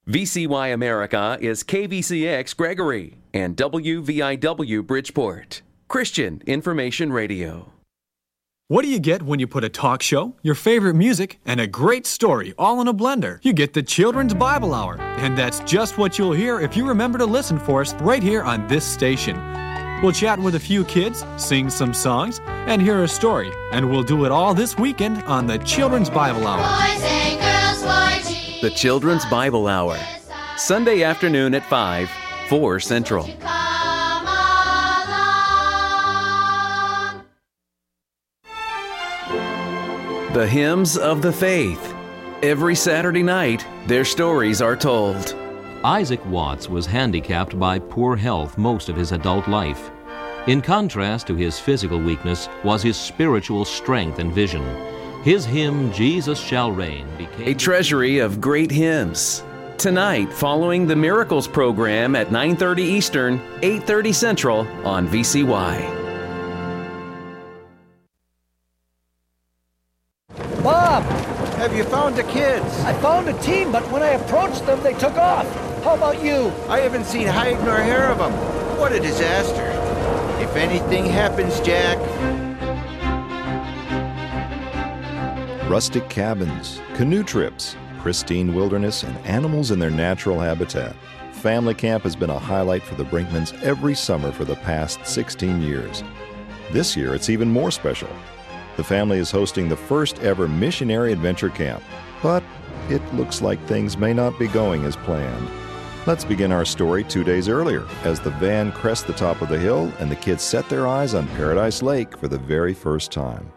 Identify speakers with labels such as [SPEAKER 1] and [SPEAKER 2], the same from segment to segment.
[SPEAKER 1] VCY America is KVCX Gregory and WVIW Bridgeport. Christian Information Radio.
[SPEAKER 2] What do you get when you put a talk show, your favorite music, and a great story all in a blender? You get the Children's Bible Hour. And that's just what you'll hear if you remember to listen for us right here on this station. We'll chat with a few kids, sing some songs, and hear a story. And we'll do it all this weekend on the Children's Bible Hour.
[SPEAKER 3] Boys and girls for Jesus.
[SPEAKER 1] The Children's Bible Hour. Sunday afternoon at 5, 4 Central.
[SPEAKER 3] Come along.
[SPEAKER 1] The Hymns of the Faith. Every Saturday night, their stories are told.
[SPEAKER 4] Isaac Watts was handicapped by poor health most of his adult life. In contrast to his physical weakness was his spiritual strength and vision. His hymn, Jesus Shall Reign, became
[SPEAKER 1] A treasury of great hymns. Tonight, following the Miracles program at 9:30 Eastern, 8:30 Central on VCY.
[SPEAKER 5] Bob,
[SPEAKER 6] Have you found the kids?
[SPEAKER 5] I found a team, but when I approached them, they took off. How about you?
[SPEAKER 6] I haven't seen hide nor hair of them. What a disaster. If anything happens, Jack...
[SPEAKER 7] Rustic cabins, canoe trips, pristine wilderness, and animals in their natural habitat. Family Camp has been a highlight for the Brinkmans every summer for the past 16 years. This year, it's even more special. The family is hosting the first ever missionary adventure camp, but it looks like things may not be going as planned. Let's begin our story 2 days earlier as the van crests the top of the hill and the kids set their eyes on Paradise Lake for the very first time.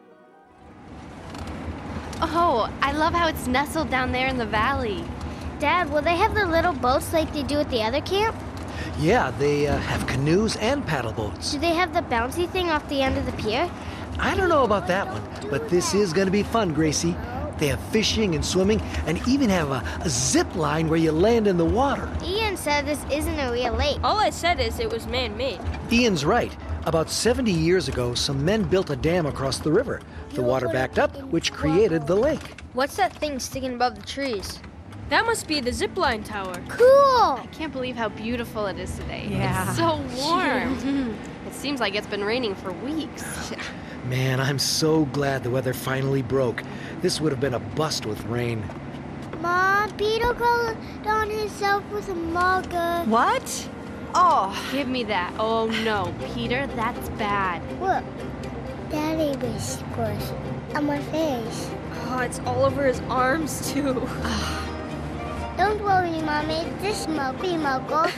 [SPEAKER 8] Oh, I love how it's nestled down there in the valley.
[SPEAKER 9] Dad, will they have the little boats like they do at the other camp?
[SPEAKER 5] Yeah, they have canoes and paddle boats.
[SPEAKER 9] Do they have the bouncy thing off the end of the pier?
[SPEAKER 5] I don't know about that one, but this is going to be fun, Gracie. They have fishing and swimming and even have a zip line where you land in the water.
[SPEAKER 9] Ian said this isn't a real lake.
[SPEAKER 10] All I said is it was man-made.
[SPEAKER 5] Ian's right. About 70 years ago, some men built a dam across the river. The water backed up, which created the lake.
[SPEAKER 10] What's that thing sticking above the trees? That must be the zipline tower.
[SPEAKER 9] Cool!
[SPEAKER 8] I can't believe how beautiful it is today.
[SPEAKER 10] Yeah.
[SPEAKER 8] It's so warm. It seems like it's been raining for weeks.
[SPEAKER 5] Man, I'm so glad the weather finally broke. This would have been a bust with rain.
[SPEAKER 9] Mom, Peter colored on himself with a marker.
[SPEAKER 10] What? Oh.
[SPEAKER 8] Give me that. Oh no, Peter, that's bad.
[SPEAKER 9] Look, Daddy was squished on my face.
[SPEAKER 10] Oh, it's all over his arms, too.
[SPEAKER 9] Don't worry, Mommy. This Smokey Muggle.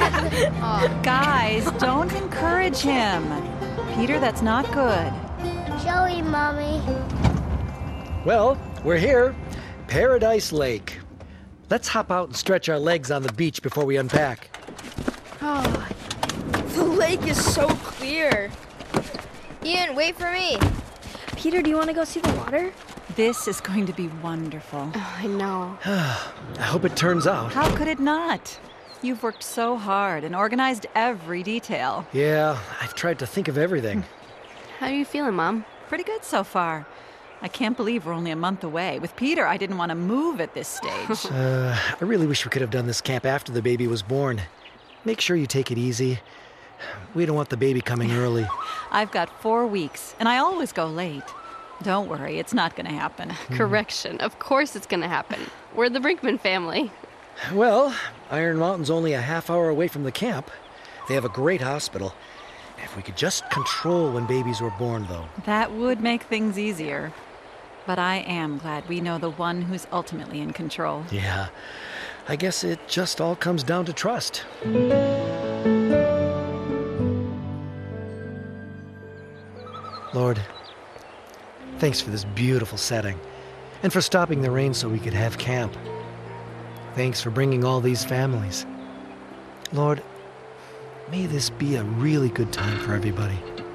[SPEAKER 11] Guys, don't encourage him. Peter, that's not good.
[SPEAKER 9] Sorry, Mommy.
[SPEAKER 5] Well, we're here. Paradise Lake. Let's hop out and stretch our legs on the beach before we unpack.
[SPEAKER 10] Oh, the lake is so clear. Ian, wait for me. Peter, do you want to go see the water?
[SPEAKER 11] This is going to be wonderful.
[SPEAKER 8] Oh, I know.
[SPEAKER 5] I hope it turns out.
[SPEAKER 11] How could it not? You've worked so hard and organized every detail.
[SPEAKER 5] Yeah, I've tried to think of everything.
[SPEAKER 8] How are you feeling, Mom?
[SPEAKER 11] Pretty good so far. I can't believe we're only a month away. With Peter, I didn't want to move at this stage.
[SPEAKER 5] I really wish we could have done this camp after the baby was born. Make sure you take it easy. We don't want the baby coming early.
[SPEAKER 11] I've got 4 weeks, and I always go late. Don't worry, it's not going to happen.
[SPEAKER 8] Correction. Of course it's going to happen. We're the Brinkman family.
[SPEAKER 5] Well, Iron Mountain's only a half hour away from the camp. They have a great hospital. If we could just control when babies were born, though.
[SPEAKER 11] That would make things easier. But I am glad we know the one who's ultimately in control.
[SPEAKER 5] Yeah, I guess it just all comes down to trust. Lord, thanks for this beautiful setting, and for stopping the rain so we could have camp. Thanks for bringing all these families. Lord, may this be a really good time for everybody.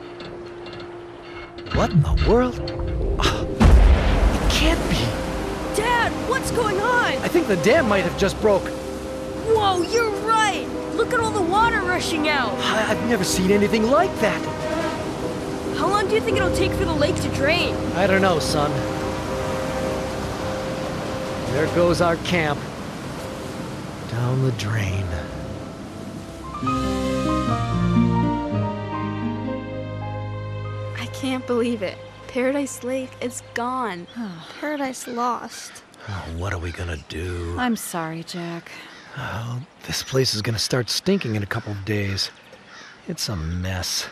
[SPEAKER 5] What in the world? Oh, it can't be.
[SPEAKER 10] Dad, what's going on?
[SPEAKER 5] I think the dam might have just broke.
[SPEAKER 10] Whoa, you're right. Look at all the water rushing out.
[SPEAKER 5] I've never seen anything like that.
[SPEAKER 10] How long do you think it'll take for the lake to drain?
[SPEAKER 5] I don't know, son. There goes our camp. down the drain.
[SPEAKER 8] I can't believe it. Paradise Lake is gone.
[SPEAKER 10] Paradise Lost.
[SPEAKER 5] Oh, what are we gonna do?
[SPEAKER 11] I'm sorry, Jack.
[SPEAKER 5] Oh, this place is gonna start stinking in a couple of days. It's a mess.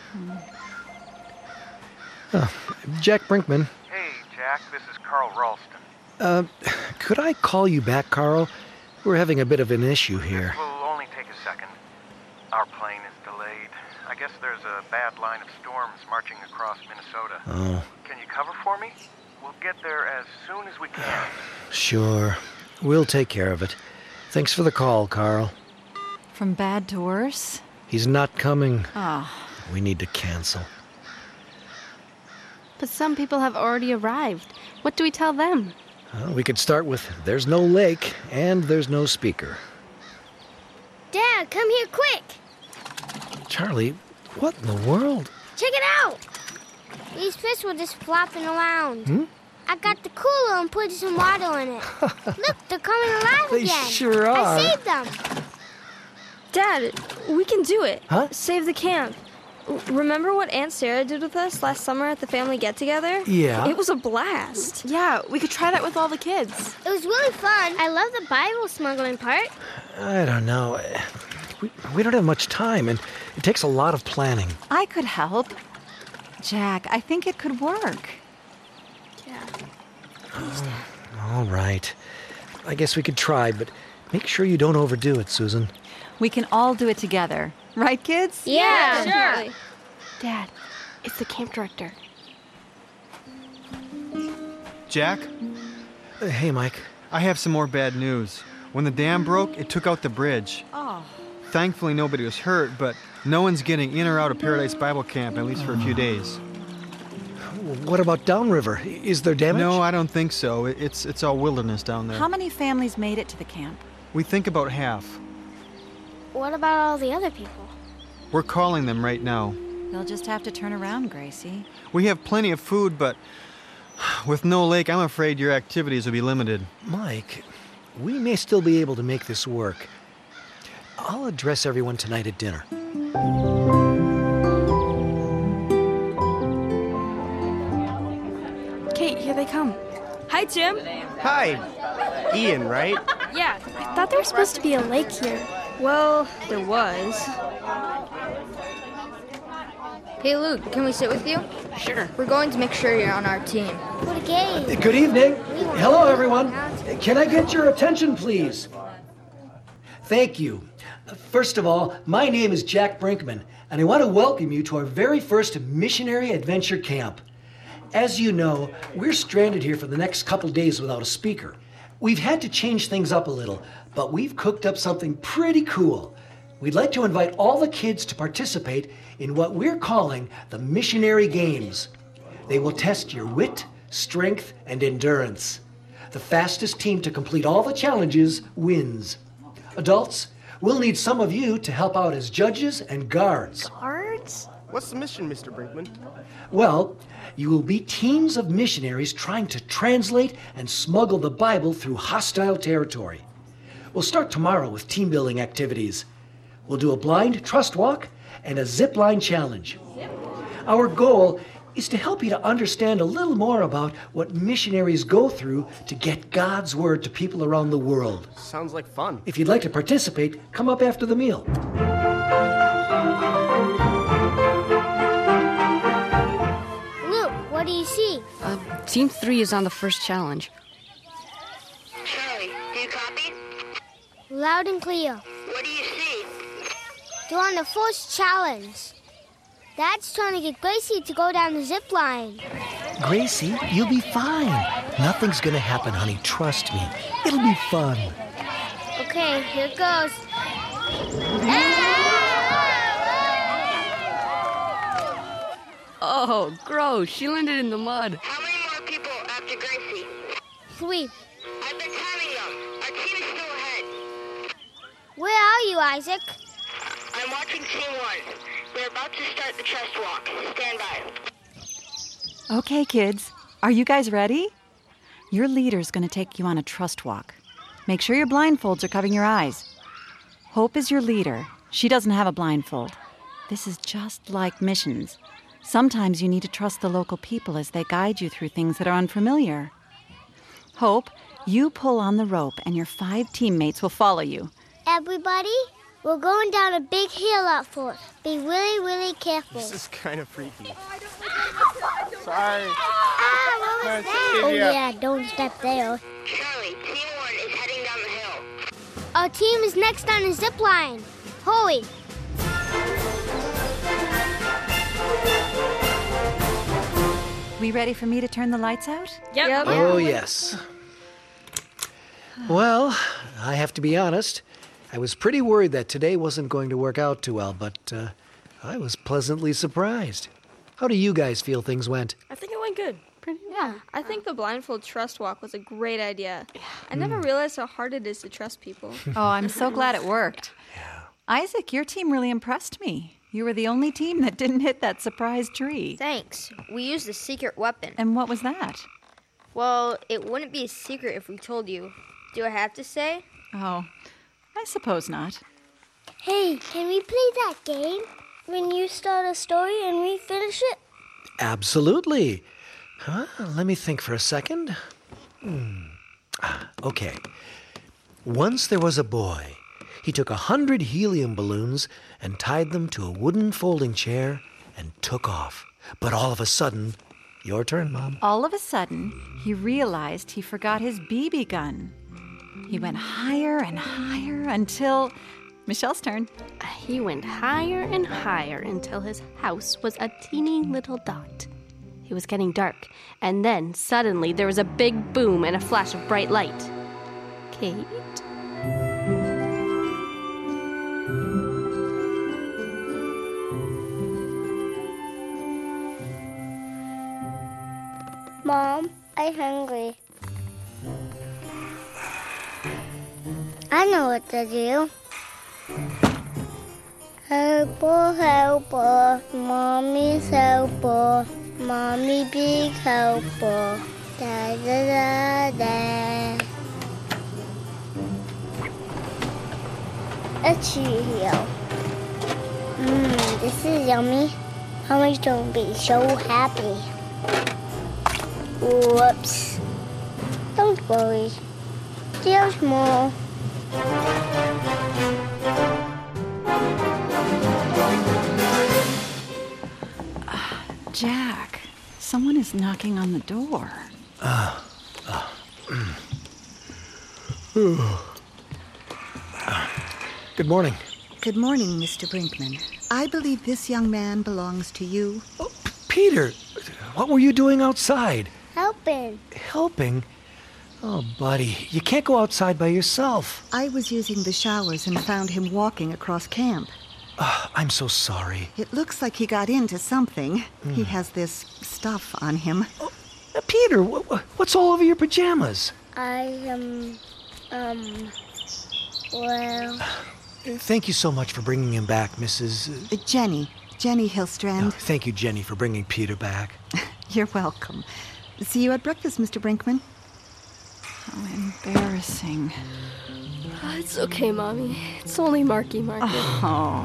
[SPEAKER 5] Jack Brinkman.
[SPEAKER 12] Hey, Jack, this is Carl Ralston.
[SPEAKER 5] Could I call you back, Carl? We're having a bit of an issue here.
[SPEAKER 12] This will only take a second. Our plane is delayed. I guess there's a bad line of storms marching across Minnesota.
[SPEAKER 5] Oh.
[SPEAKER 12] Can you cover for me? We'll get there as soon as we can.
[SPEAKER 5] Sure. We'll take care of it. Thanks for the call, Carl.
[SPEAKER 11] From bad to worse?
[SPEAKER 5] He's not coming.
[SPEAKER 11] Oh.
[SPEAKER 5] We need to cancel.
[SPEAKER 8] But some people have already arrived. What do we tell them?
[SPEAKER 5] We could start with there's no lake and there's no speaker.
[SPEAKER 9] Dad, come here quick.
[SPEAKER 5] Charlie, what in the world?
[SPEAKER 9] Check it out. These fish were just flopping around.
[SPEAKER 5] Hmm?
[SPEAKER 9] I got the cooler and put some water in it. Look, they're coming alive
[SPEAKER 5] They
[SPEAKER 9] again.
[SPEAKER 5] sure are.
[SPEAKER 9] I saved them.
[SPEAKER 10] Dad, we can do it.
[SPEAKER 5] Huh?
[SPEAKER 10] Save the camp. Remember what Aunt Sarah did with us last summer at the family get-together?
[SPEAKER 5] Yeah.
[SPEAKER 10] It was a blast.
[SPEAKER 8] Yeah, we could try that with all the kids.
[SPEAKER 9] It was really fun. I love the Bible smuggling part.
[SPEAKER 5] I don't know. We don't have much time, and it takes a lot of planning.
[SPEAKER 11] I could help. Jack, I think it could work.
[SPEAKER 5] All right. I guess we could try, but make sure you don't overdo it, Susan.
[SPEAKER 11] We can all do it together. Right, kids?
[SPEAKER 9] Yeah,
[SPEAKER 10] sure.
[SPEAKER 8] Dad, it's the camp director.
[SPEAKER 13] Jack,
[SPEAKER 5] Hey, Mike.
[SPEAKER 13] I have some more bad news. When the dam broke, it took out the bridge.
[SPEAKER 11] Oh.
[SPEAKER 13] Thankfully, nobody was hurt, but no one's getting in or out of Paradise Bible Camp, at least for a few days.
[SPEAKER 5] What about downriver? Is there damage?
[SPEAKER 13] No, I don't think so. It's all wilderness down there.
[SPEAKER 11] How many families made it to the camp?
[SPEAKER 13] We think about half.
[SPEAKER 9] What about all the other people?
[SPEAKER 13] We're calling them right now.
[SPEAKER 11] They'll just have to turn around, Gracie.
[SPEAKER 13] We have plenty of food, but with no lake, I'm afraid your activities will be limited.
[SPEAKER 5] Mike, we may still be able to make this work. I'll address everyone tonight at dinner.
[SPEAKER 8] Kate, here they come.
[SPEAKER 10] Hi, Tim.
[SPEAKER 14] Hi. Ian, right?
[SPEAKER 10] Yeah, I thought there was supposed to be a lake here. Well, there was.
[SPEAKER 15] Hey, Luke, can we sit with you?
[SPEAKER 8] Sure.
[SPEAKER 15] We're going to make sure you're on our team.
[SPEAKER 9] For the game.
[SPEAKER 5] Good evening. Hello, everyone. Can I get your attention, please? Thank you. First of all, my name is Jack Brinkman, and I want to welcome you to our very first missionary adventure camp. As you know, we're stranded here for the next couple days without a speaker. We've had to change things up a little, but we've cooked up something pretty cool. We'd like to invite all the kids to participate in what we're calling the Missionary Games. They will test your wit, strength, and endurance. The fastest team to complete all the challenges wins. Adults, we'll need some of you to help out as judges and guards.
[SPEAKER 10] Guards?
[SPEAKER 14] What's the mission, Mr. Brinkman?
[SPEAKER 5] Well, you will be teams of missionaries trying to translate and smuggle the Bible through hostile territory. We'll start tomorrow with team-building activities. We'll do a blind trust walk and a zip line challenge. Our goal is to help you to understand a little more about what missionaries go through to get God's word to people around the world.
[SPEAKER 14] Sounds like fun.
[SPEAKER 5] If you'd like to participate, come up after the meal.
[SPEAKER 9] Luke, what do you see?
[SPEAKER 8] Team 3 is on the first challenge.
[SPEAKER 16] Charlie, do you copy?
[SPEAKER 9] Loud and clear.
[SPEAKER 16] What do you see?
[SPEAKER 9] They're on the first challenge. Dad's trying to get Gracie to go down the zip line.
[SPEAKER 5] Gracie, you'll be fine. Nothing's gonna happen, honey. Trust me. It'll be fun.
[SPEAKER 9] Okay, here it goes.
[SPEAKER 8] Oh, gross. She landed in the mud.
[SPEAKER 16] How many more people after Gracie?
[SPEAKER 9] 3.
[SPEAKER 16] I've been counting them. Our team is still ahead.
[SPEAKER 9] Where are you, Isaac?
[SPEAKER 16] I'm watching Team 1. They're about to start the trust walk. Stand by.
[SPEAKER 11] Okay, kids. Are you guys ready? Your leader's going to take you on a trust walk. Make sure your blindfolds are covering your eyes. Hope is your leader. She doesn't have a blindfold. This is just like missions. Sometimes you need to trust the local people as they guide you through things that are unfamiliar. Hope, you pull on the rope and your 5 teammates will follow you.
[SPEAKER 9] Everybody, we're going down a big hill out for us. Be really, really careful.
[SPEAKER 14] This is kind of freaky.
[SPEAKER 6] Sorry.
[SPEAKER 9] Ah, what was that? Oh, yeah, don't step there.
[SPEAKER 16] Charlie, Team 1 is heading down the hill.
[SPEAKER 9] Our team is next on the zip line. Hoey.
[SPEAKER 11] We ready for me to turn the lights out?
[SPEAKER 10] Yep.
[SPEAKER 5] Oh, yes. Well, I have to be honest. I was pretty worried that today wasn't going to work out too well, but I was pleasantly surprised. How do you guys feel things went?
[SPEAKER 10] I think it went good. Yeah, I think the blindfold trust walk was a great idea. I never realized how hard it is to trust people.
[SPEAKER 11] Oh, I'm so glad it worked. Isaac, your team really impressed me. You were the only team that didn't hit that surprise tree.
[SPEAKER 15] Thanks. We used a secret weapon.
[SPEAKER 11] And what was that?
[SPEAKER 15] Well, it wouldn't be a secret if we told you. Do I have to say?
[SPEAKER 11] Oh, I suppose not.
[SPEAKER 9] Hey, can we play that game? When you start a story and we finish it?
[SPEAKER 5] Absolutely. Let me think for a second. Okay. Once there was a boy. He took 100 helium balloons and tied them to a wooden folding chair and took off. But all of a sudden, your turn, Mom.
[SPEAKER 11] All of a sudden, he realized he forgot his BB gun. He went higher and higher until... Michelle's turn.
[SPEAKER 8] He went higher and higher until his house was a teeny little dot. It was getting dark, and then suddenly there was a big boom and a flash of bright light. Kate?
[SPEAKER 9] Mom, I'm hungry. I know what to do. Helper, helper, mommy's helper, mommy big helper, da da da da. A Cheerio. This is yummy. Mommy's gonna be so happy. Whoops. Don't worry. There's more.
[SPEAKER 11] Jack, someone is knocking on the door.
[SPEAKER 5] Good morning.
[SPEAKER 17] Good morning, Mr. Brinkman. I believe this young man belongs to you.
[SPEAKER 5] Oh, Peter, what were you doing outside?
[SPEAKER 9] Helping.
[SPEAKER 5] Helping? Oh, buddy, you can't go outside by yourself.
[SPEAKER 17] I was using the showers and found him walking across camp.
[SPEAKER 5] I'm so sorry.
[SPEAKER 17] It looks like he got into something. He has this stuff on him.
[SPEAKER 5] Oh, Peter, what's all over your pajamas?
[SPEAKER 9] Well...
[SPEAKER 5] Thank you so much for bringing him back, Mrs...
[SPEAKER 17] Jenny Hillstrand.
[SPEAKER 5] Oh, thank you, Jenny, for bringing Peter back.
[SPEAKER 17] You're welcome. See you at breakfast, Mr. Brinkman.
[SPEAKER 11] How embarrassing.
[SPEAKER 8] It's okay, Mommy. It's only Marky Mark.
[SPEAKER 11] Oh.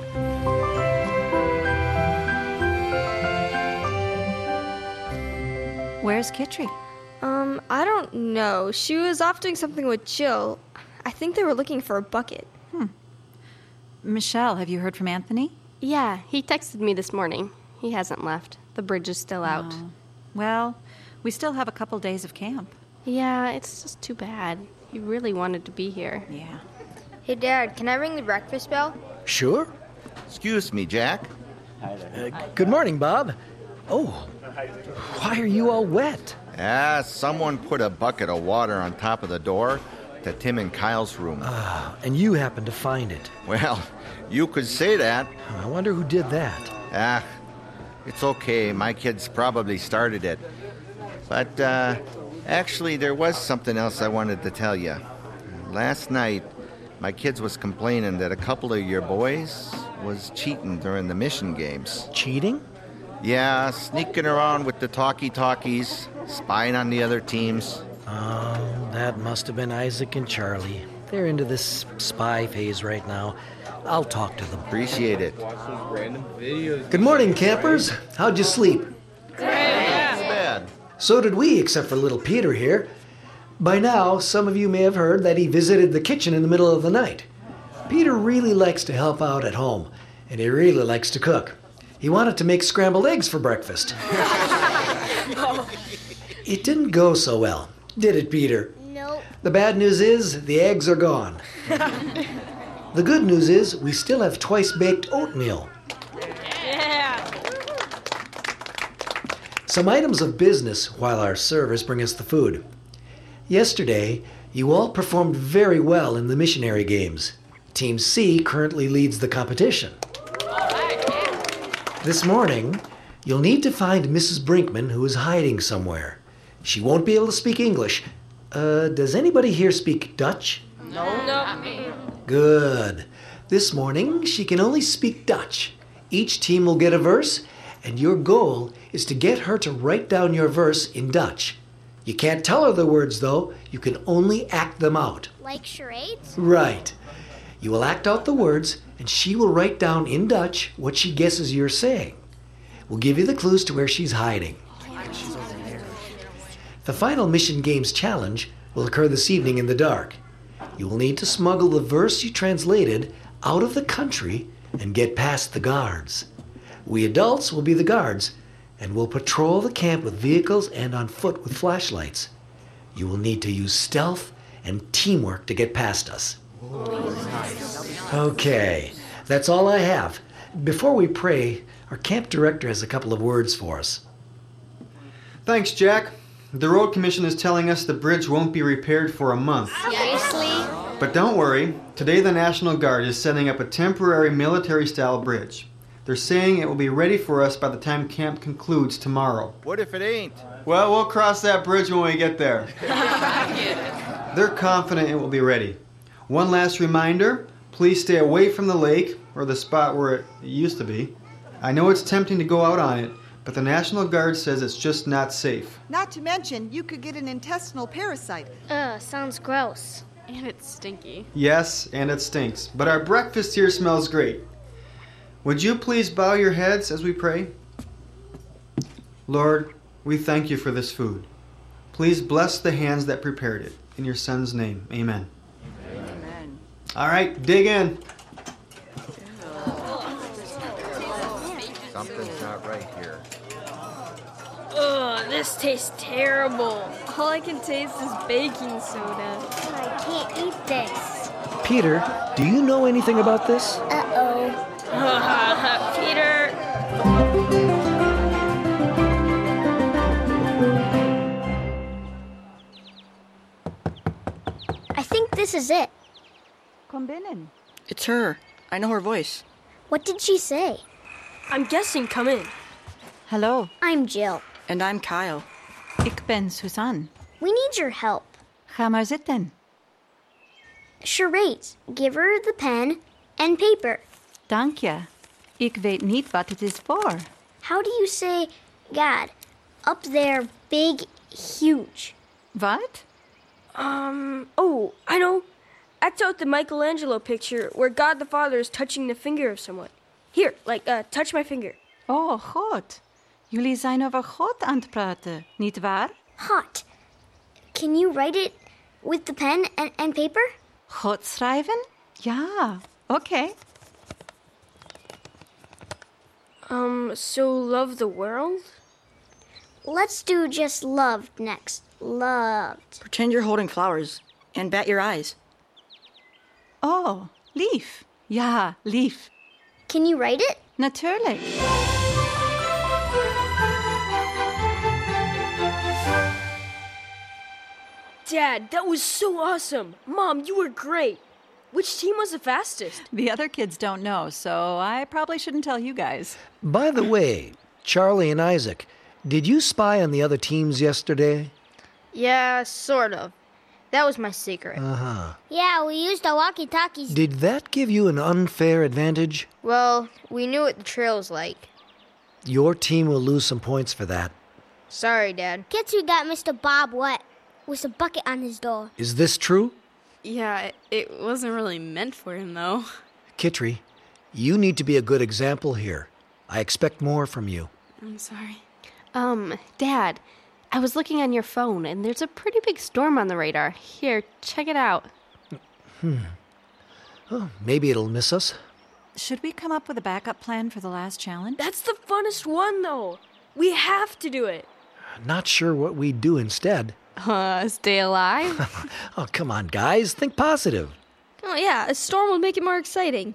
[SPEAKER 11] Where's Kitri?
[SPEAKER 10] I don't know. She was off doing something with Jill. I think they were looking for a bucket.
[SPEAKER 11] Michelle, have you heard from Anthony?
[SPEAKER 8] Yeah, he texted me this morning. He hasn't left. The bridge is still out.
[SPEAKER 11] Well, we still have a couple days of camp.
[SPEAKER 8] Yeah, it's just too bad. He really wanted to be here.
[SPEAKER 11] Yeah.
[SPEAKER 15] Hey, Dad, can I ring the breakfast bell?
[SPEAKER 5] Sure.
[SPEAKER 6] Excuse me, Jack.
[SPEAKER 5] Good morning, Bob. Oh, why are you all wet?
[SPEAKER 6] Someone put a bucket of water on top of the door to Tim and Kyle's room.
[SPEAKER 5] And you happened to find it.
[SPEAKER 6] Well, you could say that.
[SPEAKER 5] I wonder who did that.
[SPEAKER 6] It's okay. My kids probably started it. But, actually, there was something else I wanted to tell you. Last night, my kids was complaining that a couple of your boys was cheating during the mission games.
[SPEAKER 5] Cheating?
[SPEAKER 6] Yeah, sneaking around with the talkie-talkies, spying on the other teams.
[SPEAKER 5] Oh, that must have been Isaac and Charlie. They're into this spy phase right now. I'll talk to them.
[SPEAKER 6] Appreciate it.
[SPEAKER 5] Good morning, campers. How'd you sleep?
[SPEAKER 6] Bad.
[SPEAKER 5] So did we, except for little Peter here. By now, some of you may have heard that he visited the kitchen in the middle of the night. Peter really likes to help out at home, and he really likes to cook. He wanted to make scrambled eggs for breakfast. It didn't go so well, did it, Peter?
[SPEAKER 9] Nope.
[SPEAKER 5] The bad news is the eggs are gone. The good news is we still have twice-baked oatmeal. Some items of business while our servers bring us the food. Yesterday, you all performed very well in the missionary games. Team C currently leads the competition. This morning, you'll need to find Mrs. Brinkman, who is hiding somewhere. She won't be able to speak English. Does anybody here speak Dutch?
[SPEAKER 3] No.
[SPEAKER 5] Good. This morning, she can only speak Dutch. Each team will get a verse, and your goal is to get her to write down your verse in Dutch. You can't tell her the words, though. You can only act them out.
[SPEAKER 9] Like charades?
[SPEAKER 5] Right. You will act out the words, and she will write down in Dutch what she guesses you're saying. We'll give you the clues to where she's hiding. The final Mission Games challenge will occur this evening in the dark. You will need to smuggle the verse you translated out of the country and get past the guards. We adults will be the guards, and will patrol the camp with vehicles and on foot with flashlights. You will need to use stealth and teamwork to get past us. Okay, that's all I have. Before we pray, our camp director has a couple of words for us.
[SPEAKER 13] Thanks, Jack. The road commission is telling us the bridge won't be repaired for a month.
[SPEAKER 9] Seriously?
[SPEAKER 13] But don't worry, today the National Guard is setting up a temporary military-style bridge. They're saying it will be ready for us by the time camp concludes tomorrow.
[SPEAKER 6] What if it ain't?
[SPEAKER 13] Well, we'll cross that bridge when we get there. They're confident it will be ready. One last reminder, please stay away from the lake or the spot where it used to be. I know it's tempting to go out on it, but the National Guard says it's just not safe.
[SPEAKER 17] Not to mention, you could get an intestinal parasite.
[SPEAKER 9] Sounds gross.
[SPEAKER 8] And it's stinky.
[SPEAKER 13] Yes, and it stinks, but our breakfast here smells great. Would you please bow your heads as we pray? Lord, we thank you for this food. Please bless the hands that prepared it. In your Son's name, amen.
[SPEAKER 11] Amen.
[SPEAKER 13] All right, dig in.
[SPEAKER 6] Something's not right here.
[SPEAKER 10] Ugh, this tastes terrible. All I can taste is baking soda.
[SPEAKER 9] I can't eat this.
[SPEAKER 5] Peter, do you know anything about this?
[SPEAKER 9] Uh-oh.
[SPEAKER 10] Peter.
[SPEAKER 9] I think this is it.
[SPEAKER 11] Kom binnen.
[SPEAKER 18] It's her. I know her voice.
[SPEAKER 9] What did she say?
[SPEAKER 10] I'm guessing come in.
[SPEAKER 11] Hello.
[SPEAKER 9] I'm Jill.
[SPEAKER 18] And I'm Kyle.
[SPEAKER 11] Ik ben Suzanne.
[SPEAKER 9] We need your help.
[SPEAKER 11] Ga maar zitten.
[SPEAKER 9] Charades. Give her the pen and paper.
[SPEAKER 11] Dank je. Ik weet niet wat het is voor.
[SPEAKER 9] How do you say God? Up there, big, huge.
[SPEAKER 11] What?
[SPEAKER 10] Oh, I know. Act out the Michelangelo picture where God the Father is touching the finger of someone. Here, touch my finger.
[SPEAKER 11] Oh, God. Jullie zijn over God aan het praten, niet waar?
[SPEAKER 9] Hot. Can you write it with the pen and paper?
[SPEAKER 11] God schrijven? Ja, okay.
[SPEAKER 10] So love the world?
[SPEAKER 9] Let's do just loved next. Loved.
[SPEAKER 18] Pretend you're holding flowers and bat your eyes.
[SPEAKER 11] Oh, lief. Ja, lief.
[SPEAKER 9] Can you write it?
[SPEAKER 11] Natuurlijk.
[SPEAKER 10] Dad, that was so awesome. Mom, you were great. Which team was the fastest?
[SPEAKER 11] The other kids don't know, so I probably shouldn't tell you guys.
[SPEAKER 5] By the way, Charlie and Isaac, did you spy on the other teams yesterday?
[SPEAKER 15] Yeah, sort of. That was my secret.
[SPEAKER 5] Uh-huh.
[SPEAKER 9] Yeah, we used the walkie-talkies.
[SPEAKER 5] Did that give you an unfair advantage?
[SPEAKER 15] Well, we knew what the trail was like.
[SPEAKER 5] Your team will lose some points for that.
[SPEAKER 15] Sorry, Dad.
[SPEAKER 9] Guess who got Mr. Bob wet with a bucket on his door?
[SPEAKER 5] Is this true?
[SPEAKER 19] Yeah, it wasn't really meant for him, though.
[SPEAKER 5] Kitri, you need to be a good example here. I expect more from you.
[SPEAKER 19] I'm sorry.
[SPEAKER 8] Dad, I was looking on your phone, and there's a pretty big storm on the radar. Here, check it out.
[SPEAKER 5] Oh, maybe it'll miss us.
[SPEAKER 11] Should we come up with a backup plan for the last challenge?
[SPEAKER 10] That's the funnest one, though. We have to do it.
[SPEAKER 5] Not sure what we'd do instead.
[SPEAKER 8] Stay alive?
[SPEAKER 5] Oh, come on, guys. Think positive.
[SPEAKER 10] Oh, yeah, a storm would make it more exciting.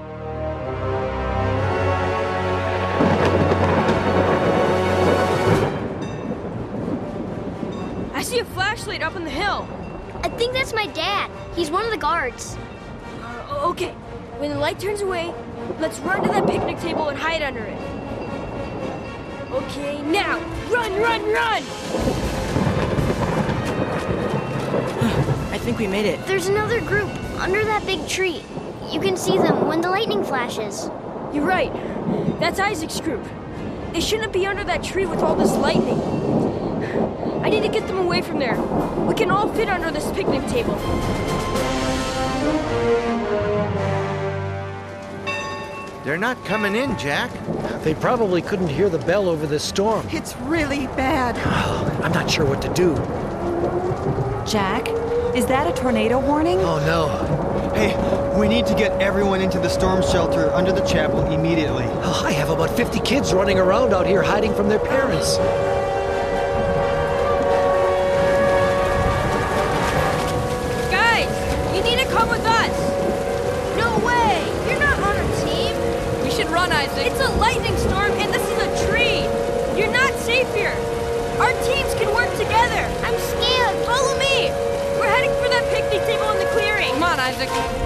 [SPEAKER 10] I see a flashlight up on the hill.
[SPEAKER 9] I think that's my dad. He's one of the guards.
[SPEAKER 10] Okay, when the light turns away, let's run to that picnic table and hide under it. Okay, now, run, run, run!
[SPEAKER 18] I think we made it.
[SPEAKER 9] There's another group under that big tree. You can see them when the lightning flashes.
[SPEAKER 10] You're right. That's Isaac's group. They shouldn't be under that tree with all this lightning. I need to get them away from there. We can all fit under this picnic table.
[SPEAKER 6] They're not coming in, Jack.
[SPEAKER 5] They probably couldn't hear the bell over this storm.
[SPEAKER 17] It's really bad.
[SPEAKER 5] I'm not sure what to do.
[SPEAKER 11] Jack, is that a tornado warning?
[SPEAKER 5] Oh, no.
[SPEAKER 13] Hey, we need to get everyone into the storm shelter under the chapel immediately.
[SPEAKER 5] Oh, I have about 50 kids running around out here hiding from their parents.
[SPEAKER 10] Guys, you need to come with us. No way. You're not on our team.
[SPEAKER 19] We should run, Isaac.
[SPEAKER 10] It's a lightning storm, and this is a tree. You're not safe here. Our teams can work together.
[SPEAKER 9] I'm scared.
[SPEAKER 10] Follow me. We're heading for that picnic table in the clearing.
[SPEAKER 19] Come on, Isaac.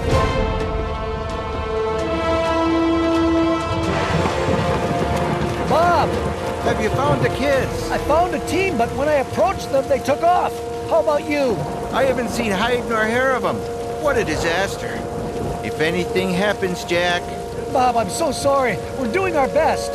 [SPEAKER 5] Bob!
[SPEAKER 6] Have you found the kids?
[SPEAKER 5] I found a team, but when I approached them, they took off. How about you?
[SPEAKER 6] I haven't seen hide nor hair of them. What a disaster. If anything happens, Jack...
[SPEAKER 5] Bob, I'm so sorry. We're doing our best.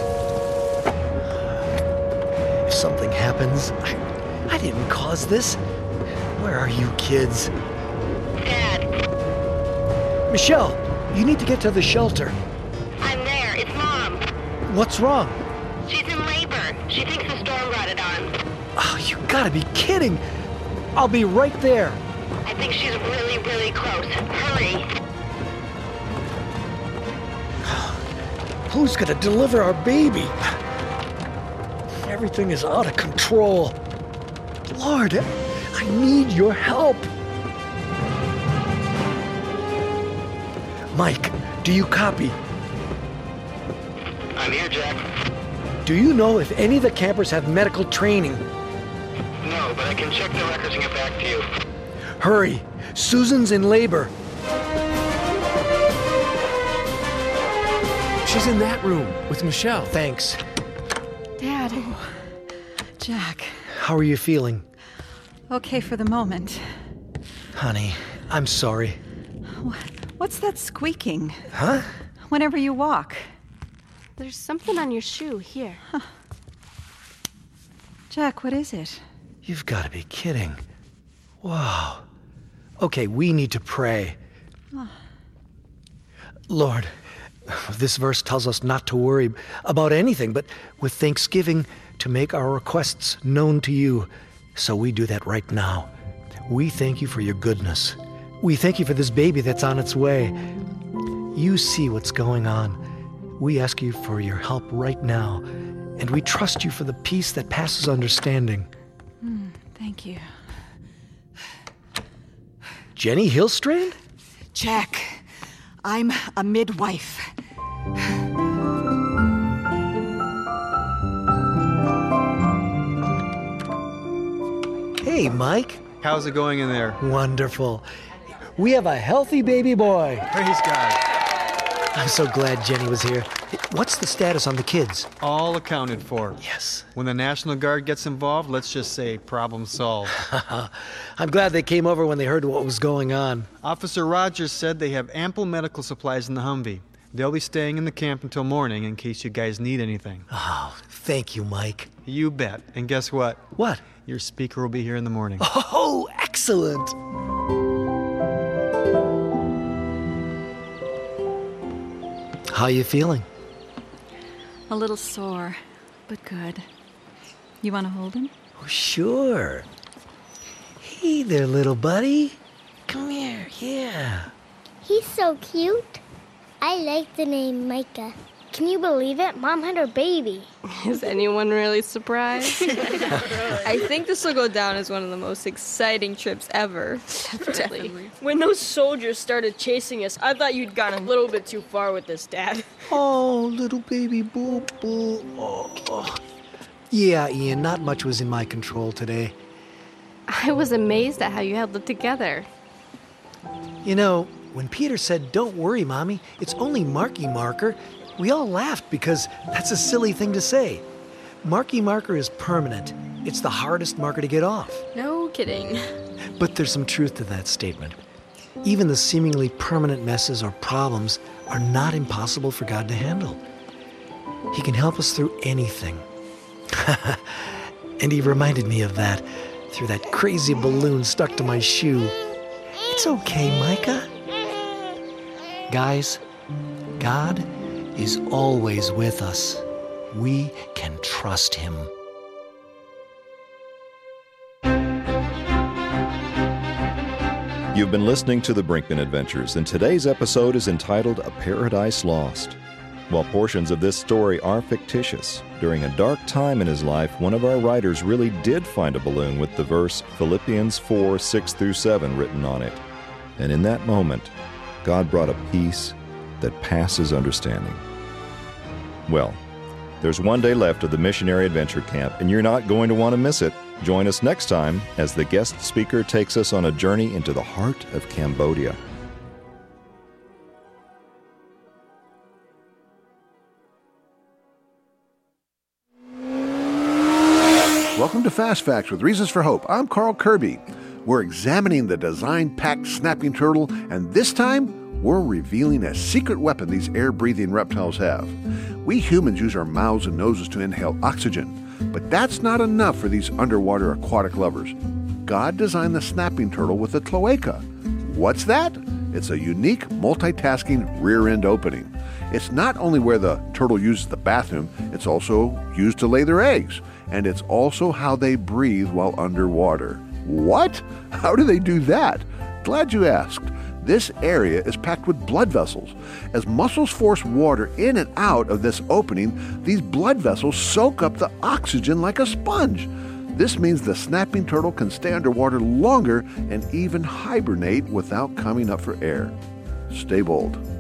[SPEAKER 5] If something happens, I didn't cause this. Where are you kids?
[SPEAKER 16] Dad,
[SPEAKER 5] Michelle, you need to get to the shelter.
[SPEAKER 16] I'm there. It's Mom.
[SPEAKER 5] What's wrong?
[SPEAKER 16] She's in labor. She thinks the storm brought it on.
[SPEAKER 5] Oh, you gotta be kidding. I'll be right there.
[SPEAKER 16] I think she's really, really close. Hurry.
[SPEAKER 5] Who's gonna deliver our baby? Everything is out of control. Lord, I need your help. Mike, do you copy?
[SPEAKER 12] I'm here, Jack.
[SPEAKER 5] Do you know if any of the campers have medical training?
[SPEAKER 12] No, but I can check the records and get back to you.
[SPEAKER 5] Hurry. Susan's in labor.
[SPEAKER 20] She's in that room with Michelle.
[SPEAKER 5] Thanks.
[SPEAKER 11] Dad. Jack.
[SPEAKER 5] How are you feeling?
[SPEAKER 11] Okay for the moment.
[SPEAKER 5] Honey, I'm sorry.
[SPEAKER 11] What's that squeaking?
[SPEAKER 5] Huh?
[SPEAKER 11] Whenever you walk.
[SPEAKER 8] There's something on your shoe here.
[SPEAKER 11] Huh. Jack, what is it?
[SPEAKER 5] You've got to be kidding. Wow. Okay, we need to pray.
[SPEAKER 11] Oh.
[SPEAKER 5] Lord, this verse tells us not to worry about anything, but with thanksgiving to make our requests known to you. So we do that right now. We thank you for your goodness. We thank you for this baby that's on its way. You see what's going on. We ask you for your help right now, and we trust you for the peace that passes understanding.
[SPEAKER 11] Thank you.
[SPEAKER 5] Jenny Hillstrand?
[SPEAKER 17] Jack, I'm a midwife.
[SPEAKER 5] Hey, Mike.
[SPEAKER 13] How's it going in there?
[SPEAKER 5] Wonderful. We have a healthy baby boy.
[SPEAKER 13] Praise God.
[SPEAKER 5] I'm so glad Jenny was here. What's the status on the kids?
[SPEAKER 13] All accounted for.
[SPEAKER 5] Yes.
[SPEAKER 13] When the National Guard gets involved, let's just say problem solved.
[SPEAKER 5] I'm glad they came over when they heard what was going on.
[SPEAKER 13] Officer Rogers said they have ample medical supplies in the Humvee. They'll be staying in the camp until morning in case you guys need anything.
[SPEAKER 5] Oh, thank you, Mike.
[SPEAKER 13] You bet. And guess what?
[SPEAKER 5] What?
[SPEAKER 13] Your speaker will be here in the morning.
[SPEAKER 5] Oh, excellent. How you feeling?
[SPEAKER 11] A little sore, but good. You want to hold him?
[SPEAKER 5] Oh, sure. Hey there, little buddy. Come here, yeah.
[SPEAKER 9] He's so cute. I like the name Micah. Can you believe it? Mom had her baby.
[SPEAKER 8] Is anyone really surprised?
[SPEAKER 10] I think this will go down as one of the most exciting trips ever.
[SPEAKER 8] Definitely.
[SPEAKER 10] When those soldiers started chasing us, I thought you'd gone a little bit too far with this, Dad.
[SPEAKER 5] Oh, little baby Boo Boo. Oh. Yeah, Ian, not much was in my control today.
[SPEAKER 8] I was amazed at how you held it together.
[SPEAKER 5] You know, when Peter said, "Don't worry, Mommy, it's only Marky Marker," we all laughed because that's a silly thing to say. Marky Marker is permanent. It's the hardest marker to get off.
[SPEAKER 10] No kidding.
[SPEAKER 5] But there's some truth to that statement. Even the seemingly permanent messes or problems are not impossible for God to handle. He can help us through anything. And he reminded me of that through that crazy balloon stuck to my shoe. It's okay, Micah. Guys, God is always with us. We can trust him.
[SPEAKER 7] You've been listening to the Brinkman Adventures, and today's episode is entitled A Paradise Lost. While portions of this story are fictitious, during a dark time in his life, one of our writers really did find a balloon with the verse Philippians 4:6-7 written on it. And in that moment, God brought a peace that passes understanding. Well, there's one day left of the Missionary Adventure Camp, and you're not going to want to miss it. Join us next time as the guest speaker takes us on a journey into the heart of Cambodia.
[SPEAKER 21] Welcome to Fast Facts with Reasons for Hope. I'm Carl Kirby. We're examining the design-packed snapping turtle, and this time, we're revealing a secret weapon these air-breathing reptiles have. We humans use our mouths and noses to inhale oxygen, but that's not enough for these underwater aquatic lovers. God designed the snapping turtle with a cloaca. What's that? It's a unique, multitasking rear-end opening. It's not only where the turtle uses the bathroom, it's also used to lay their eggs, and it's also how they breathe while underwater. What? How do they do that? Glad you asked. This area is packed with blood vessels. As muscles force water in and out of this opening, these blood vessels soak up the oxygen like a sponge. This means the snapping turtle can stay underwater longer and even hibernate without coming up for air. Stay bold.